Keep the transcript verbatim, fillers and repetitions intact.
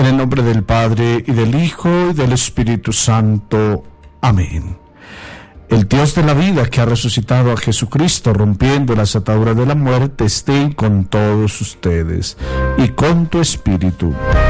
En el nombre del Padre, y del Hijo, y del Espíritu Santo. Amén. El Dios de la vida, que ha resucitado a Jesucristo, rompiendo las ataduras de la muerte, esté con todos ustedes, y con tu espíritu.